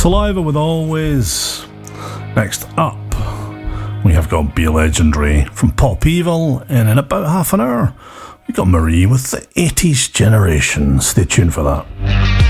Saliva with Always. Next up, we have got Be Legendary from Pop Evil, and in about half an hour, we got Marie with the 80s Generation. Stay tuned for that.